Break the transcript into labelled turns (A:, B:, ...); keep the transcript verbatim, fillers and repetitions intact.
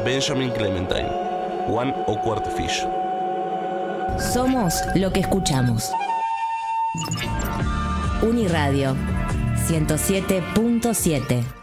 A: Benjamin Clementine, One Awkward Fish.
B: Somos lo que escuchamos. Uniradio ciento siete punto siete.